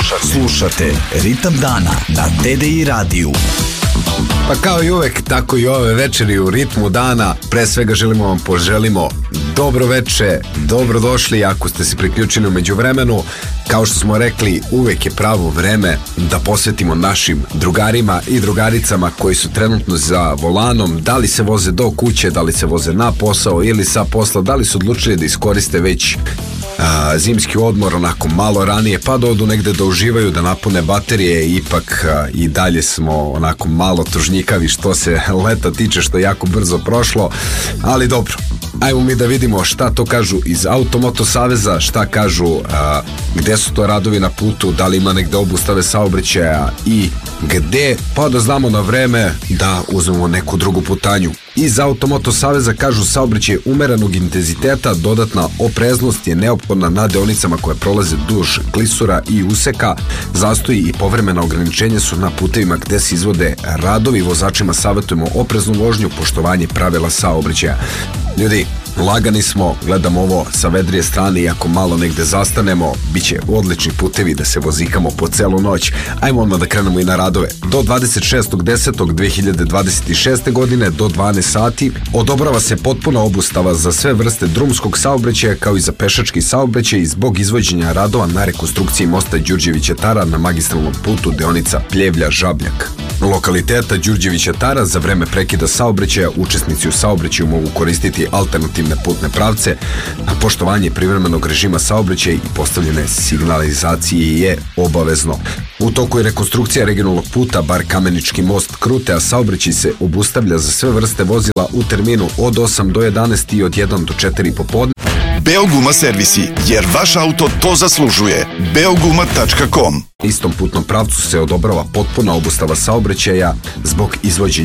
Slušate Ritam dana na TDI radiju. Pa kao i uvek, tako i ove večeri u Ritmu dana. Pre svega vam poželimo dobro veče, dobrodošli ako ste se priključili u međuvremenu. Kao što smo rekli, uvek je pravo vreme da posvetimo našim drugarima i drugaricama koji su trenutno za volanom, da li se voze do kuće, da li se voze na posao ili sa posla, da li su odlučili da iskoriste već zimski odmor onako malo ranije pa da odu negde da uživaju, da napune baterije. Ipak i dalje smo onako malo tužnjikavi što se leta tiče, što je jako brzo prošlo, ali dobro, ajmo mi da vidimo šta to kažu iz Automoto saveza, šta kažu gde su to radovi na putu, da li ima negde obustave saobraćaja i gde, pa da znamo na vreme da uzmemo neku drugu putanju. Iz Automoto saveza kažu saobraćaj umerenog intenziteta, dodatna opreznost je neophodna na deonicama koje prolaze duž klisura i useka, zastoji i povremena ograničenja su na putevima gde se izvode radovi, vozačima savjetujemo opreznu vožnju, poštovanje pravila saobraćaja. Ljudi, lagani smo, gledamo ovo sa vedrije strane, iako malo negde zastanemo, bit će odlični putevi da se vozikamo po celu noć. Ajmo odmah da krenemo i na radove. Do 26.10.2026. godine do 12 sati odobrava se potpuna obustava za sve vrste drumskog saobraćaja kao i za pešački saobraćaj zbog izvođenja radova na rekonstrukciji mosta Đurđevića Tara na magistralnom putu deonica Pljevlja-Žabljak. Lokaliteta Đurđevića Tara za vreme prekida saobraćaja učesnici u saobraćaju mogu koristiti alternativne putne pravce, a poštovanje privremenog režima saobraćaja i postavljene signalizacije je obavezno. U toku je rekonstrukcija regionalnog puta Bar Kamenički most Krute, a saobraćaj se obustavlja za sve vrste vozila u terminu od 8 do 11 i od 1 do 4 popodne. Beoguma servisi, jer vaš auto to zaslužuje. Beoguma.com. Istom putnom pravcu se odobrava potpuna obustava saobraćaja zbog izvođenja